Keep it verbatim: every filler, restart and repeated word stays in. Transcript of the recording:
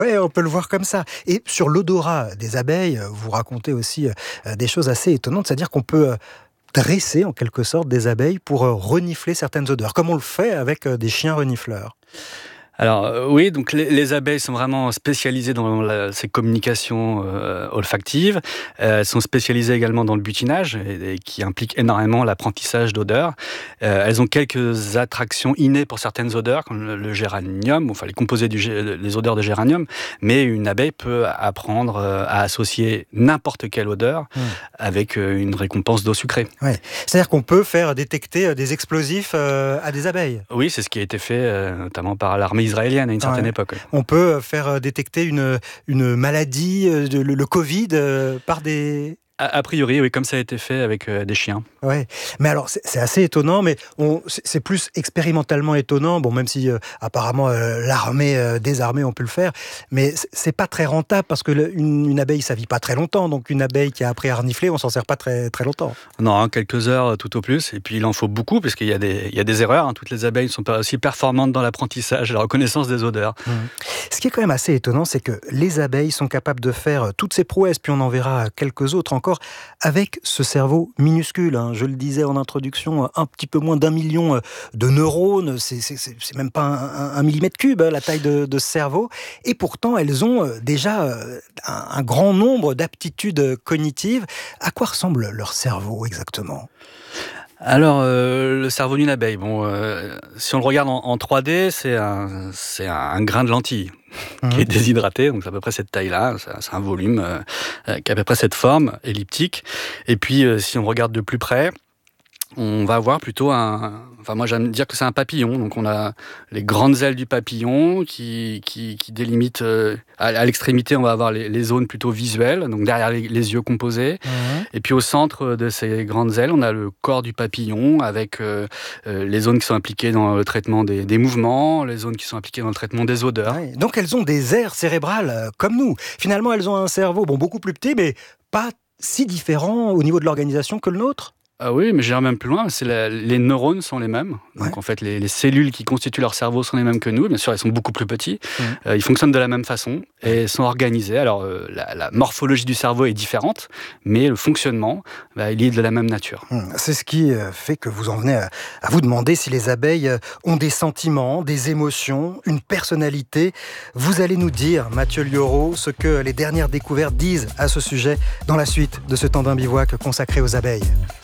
Ouais, on peut le voir comme ça. Et sur l'odorat des abeilles, vous racontez aussi euh, des choses assez étonnantes, c'est-à-dire qu'on peut euh, dresser en quelque sorte des abeilles pour euh, renifler certaines odeurs, comme on le fait avec euh, des chiens renifleurs. Alors euh, oui, donc les, les abeilles sont vraiment spécialisées dans la- ces communications euh, olfactives. Euh, elles sont spécialisées également dans le butinage, et, et qui implique énormément l'apprentissage d'odeurs. Euh, elles ont quelques attractions innées pour certaines odeurs, comme le, le géranium, enfin les composés du gé- les odeurs de géranium. Mais une abeille peut apprendre euh, à associer n'importe quelle odeur Hmm. avec euh, une récompense d'eau sucrée. Ouais. C'est-à-dire qu'on peut faire détecter euh, des explosifs euh, à des abeilles. Oui, c'est ce qui a été fait euh, notamment par l'armée israélienne à une certaine Ouais. époque. On peut euh, faire euh, détecter une, une maladie, euh, de- le, le Covid, euh, par des... A, a priori, oui, comme ça a été fait avec euh, des chiens. Ouais, mais alors c'est c'est assez étonnant, mais on, c'est c'est plus expérimentalement étonnant. Bon, même si euh, apparemment euh, l'armée, euh, des armées ont pu le faire, mais c'est c'est pas très rentable parce que le- une, une abeille ça vit pas très longtemps, donc une abeille qui a appris à renifler, on s'en sert pas très très longtemps. Non, hein, quelques heures euh, tout au plus. Et puis il en faut beaucoup, parce qu'il y a des, il y a des erreurs. Hein. Toutes les abeilles sont pas aussi performantes dans l'apprentissage et la reconnaissance des odeurs. Mmh. Ce qui est quand même assez étonnant, c'est que les abeilles sont capables de faire euh, toutes ces prouesses, puis on en verra quelques autres encore, avec ce cerveau minuscule. Hein. Je le disais en introduction, un petit peu moins d'un million euh, de neurones, c'est, c'est, c'est c'est même pas un, un- un millimètre cube, hein, la taille de, de ce cerveau. Et pourtant, elles ont euh, déjà euh, un, un grand nombre d'aptitudes cognitives. À quoi ressemble leur cerveau exactement ? Alors, euh, le cerveau d'une abeille, bon, euh, si on le regarde en, en trois D, c'est un, c'est un grain de lentilles qui Mmh. est déshydraté, donc c'est à peu près cette taille-là, c'est c'est un volume euh, euh, qui a à peu près cette forme elliptique. Et puis, euh, si on regarde de plus près, on va avoir plutôt un... Enfin, moi, j'aime dire que c'est un papillon. Donc, on a les grandes ailes du papillon qui, qui, qui délimitent... euh, à, à l'extrémité, on va avoir les, les zones plutôt visuelles, donc derrière les, les yeux composés. Mmh. Et puis, au centre de ces grandes ailes, on a le corps du papillon avec euh, euh, les zones qui sont impliquées dans le traitement des, des mouvements, les zones qui sont impliquées dans le traitement des odeurs. Ouais. Donc elles ont des aires cérébrales euh, comme nous. Finalement, elles ont un cerveau bon, beaucoup plus petit, mais pas si différent au niveau de l'organisation que le nôtre. Ah oui, mais j'irais même plus loin, c'est la- les neurones sont les mêmes. Donc Ouais. en fait, les, les cellules qui constituent leur cerveau sont les mêmes que nous. Bien sûr, elles sont beaucoup plus petits. Mmh. Euh, ils fonctionnent de la même façon et sont organisés. Alors, euh, la, la morphologie du cerveau est différente, mais le fonctionnement, bah, il est de la même nature. Hum, C'est ce qui euh, fait que vous en venez à, à vous demander si les abeilles euh, ont des sentiments, des émotions, une personnalité. Vous allez nous dire, Mathieu Lioro, ce que les dernières découvertes disent à ce sujet dans la suite de ce temps d'un bivouac consacré aux abeilles.